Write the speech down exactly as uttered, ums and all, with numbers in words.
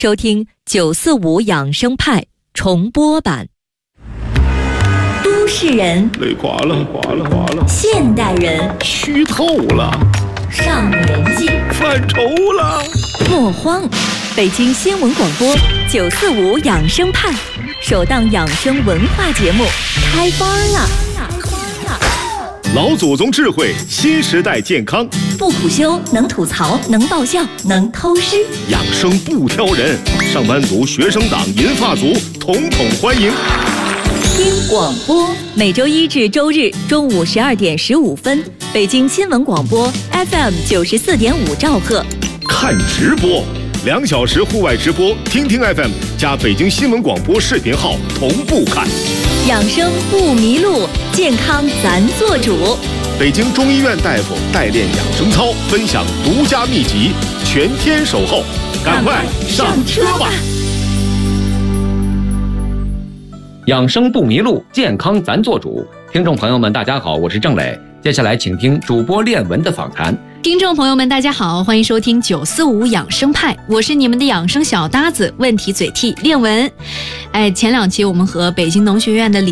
收听九四五养生派重播版。都市人累垮了，垮了，垮了。 现代人虚透了， 上年纪犯愁了。 莫慌，北京新闻广播九四五养生派首档养生文化节目开班了。 老祖宗智慧，新时代健康， 不苦修，能吐槽，能爆笑，能偷师， 养生不挑人，上班族、学生党、银发族，统统欢迎。 听广播，每周一至周日中午十二点十五分，北京新闻广播 F M 九十四点五兆赫。 看直播，两小时户外直播，听听 F M 加北京新闻广播视频号同步看。 养生不迷路，健康咱做主。 北京中医院大夫代练养生操，分享独家秘籍，全天守候，赶快上车吧！ 养生不迷路，健康咱做主。听众朋友们，大家好，我是郑磊。接下来请听主播练文的访谈。 听众朋友们，大家好，欢迎收听九四五养生派，我是你们的养生小搭子，问题嘴替练文。哎，前两期我们和北京农学院的李